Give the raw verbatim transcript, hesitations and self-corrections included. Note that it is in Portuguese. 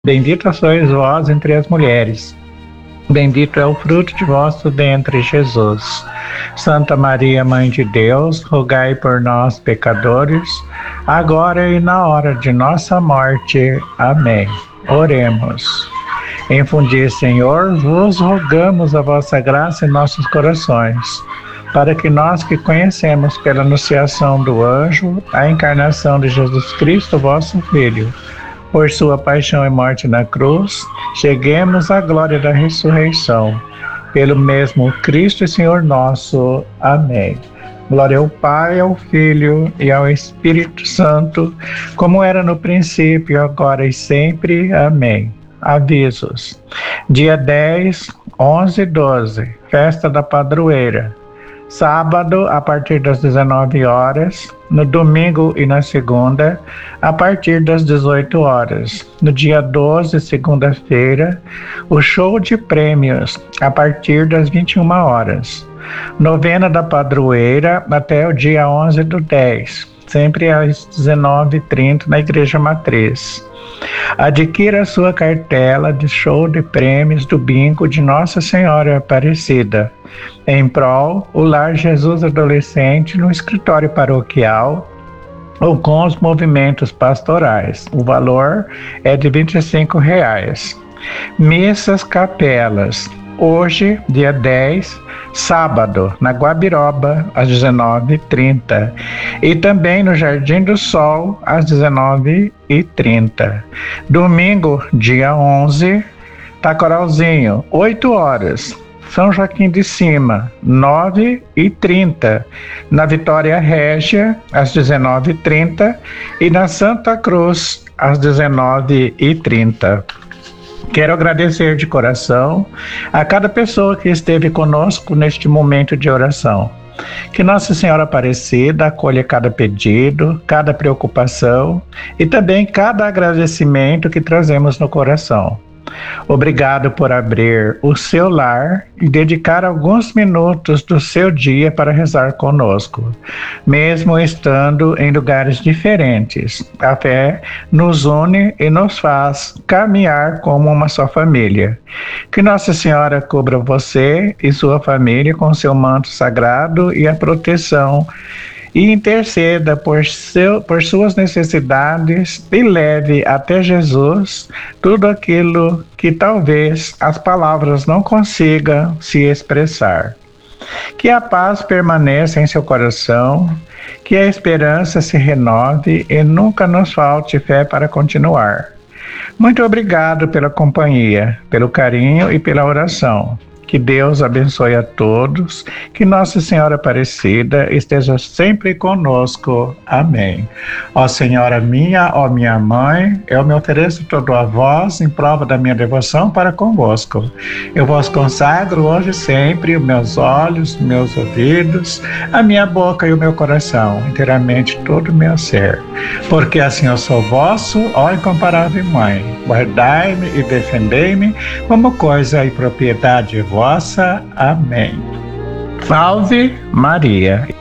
Bendita sois vós entre as mulheres, bendito é o fruto de vosso ventre, Jesus. Santa Maria, Mãe de Deus, rogai por nós, pecadores, agora e na hora de nossa morte. Amém. Oremos. Infundi, Senhor, vos rogamos a vossa graça em nossos corações, para que nós que conhecemos pela anunciação do anjo a encarnação de Jesus Cristo, vosso Filho, por sua paixão e morte na cruz, cheguemos à glória da ressurreição. Pelo mesmo Cristo e Senhor nosso. Amém. Glória ao Pai, ao Filho e ao Espírito Santo, como era no princípio, agora e sempre. Amém. Avisos. Dia dez, onze e doze, festa da padroeira. Sábado, a partir das dezenove horas, no domingo e na segunda, a partir das dezoito horas. No dia doze, segunda-feira, o show de prêmios, a partir das vinte e uma horas. Novena da padroeira até o dia onze do dez, sempre às dezenove e trinta na Igreja Matriz. Adquira a sua cartela de show de prêmios do bingo de Nossa Senhora Aparecida, em prol o Lar Jesus Adolescente no escritório paroquial ou com os movimentos pastorais. O valor é de vinte e cinco reais. Missas capelas. Hoje, dia dez, sábado, na Guabiroba, às dezenove e trinta. E também no Jardim do Sol, às dezenove e trinta. Domingo, dia onze, Tacoralzinho, oito horas. São Joaquim de Cima, nove e trinta. Na Vitória Régia, às dezenove e trinta. E na Santa Cruz, às dezenove e trinta. Quero agradecer de coração a cada pessoa que esteve conosco neste momento de oração. Que Nossa Senhora Aparecida acolha cada pedido, cada preocupação e também cada agradecimento que trazemos no coração. Obrigado por abrir o seu lar e dedicar alguns minutos do seu dia para rezar conosco, mesmo estando em lugares diferentes. A fé nos une e nos faz caminhar como uma só família. Que Nossa Senhora cubra você e sua família com seu manto sagrado e a proteção, e interceda por, seu, por suas necessidades e leve até Jesus tudo aquilo que talvez as palavras não consigam se expressar. Que a paz permaneça em seu coração, que a esperança se renove e nunca nos falte fé para continuar. Muito obrigado pela companhia, pelo carinho e pela oração. Que Deus abençoe a todos, que Nossa Senhora Aparecida esteja sempre conosco. Amém. Ó Senhora minha, ó minha mãe, eu me ofereço todo a vós em prova da minha devoção para convosco. Eu vos consagro hoje e sempre os meus olhos, meus ouvidos, a minha boca e o meu coração, inteiramente todo o meu ser. Porque assim eu sou vosso, ó incomparável Mãe. Guardai-me e defendei-me como coisa e propriedade vossa. Amém. Salve Maria.